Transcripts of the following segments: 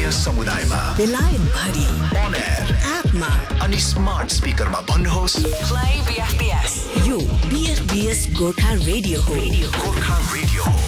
स्थानीय समुदायमा बेलायत भरि on air एपमा अनि स्मार्ट स्पिकरमा भन्नुहोस् Play BFBS. यो BFBS गोर्खा रेडियो हो. गोर्खा रेडियो हो।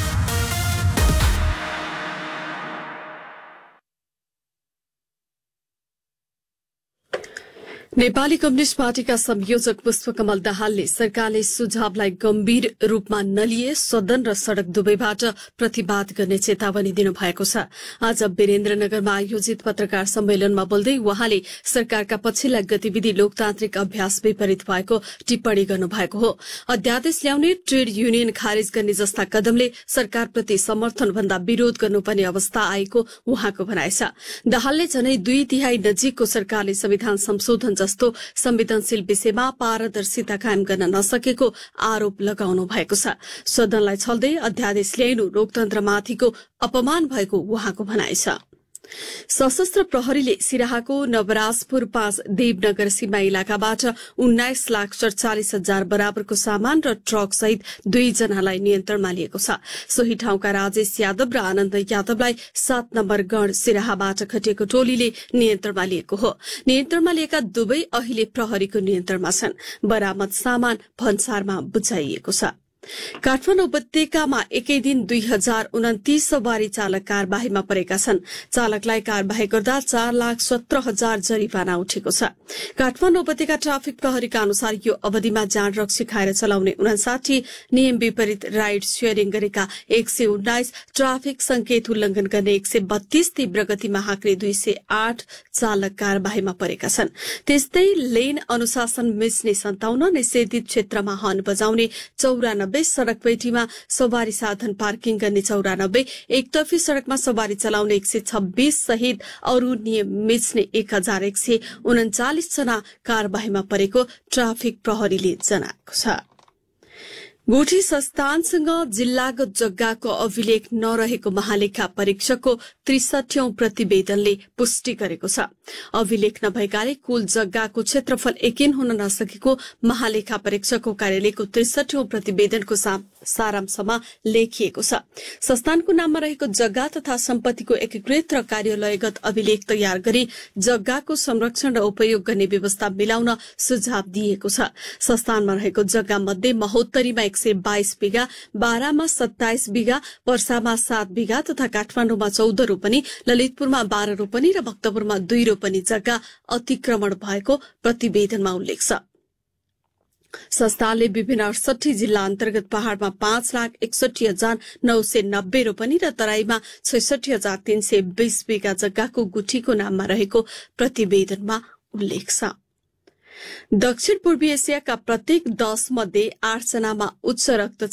नेपाली कम्युनिष्ट पार्टीका संयोजक पुष्पकमल दाहालले सरकारले सुझावलाई गम्भीर रूपमा नलिए सदन र सड़क दुवैबाट प्रतिवाद गर्ने चेतावनी दिनुभएको छ। आज वीरेन्द्रनगरमा आयोजित पत्रकार सम्मेलनमा बोल्दै उहाँले सरकारका पछिल्ला गतिविधि लोकतान्त्रिक अभ्यास विपरीत भएको टिप्पणी गर्नुभएको हो। अध्यादेश ल्याउने, ट्रेड युनियन खारेज गर्ने जस्ता कदमले सरकारप्रति समर्थन भन्दा विरोध गर्नुपर्ने अवस्था आएको उहाँको भनाइ छ। दाहालले झनै 2/3 नजिकको सरकारले संविधान संशोधन जस्तो संवेदनशील विषयमा पारदर्शिता कायम गर्न नसकेको आरोप लगाउनु भएको छ। सदनलाई छल्दै अध्यादेश ल्याइनु लोकतन्त्रमाथिको अपमान भएको उहाँको भनाइ छ। सशस्त्र प्रहरीले सिराहाको नवराजपुर 5 देवनगर सीमा इलाकाबाट 19,47,000 बराबरको सामान र ट्रक सहित 2 जनालाई नियन्त्रणमा लिएको छ। सोही ठाउँका राजेश यादव र आनन्द यादवलाई 7 नम्बर गण सिराहाबाट खटिएको टोलीले नियन्त्रणमा लिएको हो। नियन्त्रणमा लिएका दुवै अहिले प्रहरीको नियन्त्रणमा छन्। बरामद सामान भन्सारमा बुझाइएको छ। काठमाडौँ उपत्यकामा एकै दिन 2029 सवारी चालक कारबाहीमा परेका छन्। चालकलाई कारबाही गर्दा 4,17,000 जरिवाना उठेको छ। काठमाडौँ उपत्यका ट्राफिक प्रहरीका अनुसार यो अवधिमा जाँड रक्सी खाएर चलाउने 59, नियम विपरीत राइड शेयरिङ गरेका 119, ट्राफिक संकेत उल्लंघन गर्ने 132, तीव्र गतिमा हाँक्ने 208 चालक कारबाहीमा परेका छन्। त्यस्तै लेन अनुशासन मिच्ने 57, निषेधित क्षेत्रमा हर्न बजाउने 94, सड़क पेटीमा सवारी साधन पार्किङ गर्ने 94, एकतर्फी सड़कमा सवारी चलाउने 126 सहित अरू नियम मिच्ने 1139 जना कारबाहीमा परेको ट्राफिक प्रहरीले जनाएको छ। गुठी संस्थानसँग जिल्लागत जग्गाको अभिलेख नरहेको महालेखा परीक्षकको 63औं प्रतिवेदनले पुष्टि गरेको छ। अभिलेख नभएकाले कुल जग्गाको क्षेत्रफल एकिन हुन नसकेको महालेखा परीक्षकको कार्यालयको 63औं प्रतिवेदनको सारांशमा लेखिएको छ। संस्थानको नाममा रहेको जग्गा तथा सम्पत्तिको एकीकृत र कार्यालयगत अभिलेख तयार गरी जग्गाको संरक्षण र उपयोग गर्ने व्यवस्था मिलाउन सुझाव दिएको छ। संस्थानमा रहेको जग्गा मध्ये महोत्तरीमा 122 बिघा, बारामा 27 बिघा, पर्सामा 7 बिघा तथा काठमाडौँमा 14 रोपनी, ललितपुरमा 12 रोपनी र भक्तपुरमा 2 रोपनी जग्गा अतिक्रमण भएको प्रतिवेदनमा उल्लेख छ। संस्थानले विभिन्न 68 जिल्ला अन्तर्गत पहाड़मा 5,61,990 रोपनी र तराईमा 66,320 बिघा जग्गाको गुठीको नाममा रहेको प्रतिवेदनमा उल्लेख छ। दक्षिण पूर्वी एसियाका प्रत्येक 10 मध्ये 8 जनामा उच्च रक्तचाप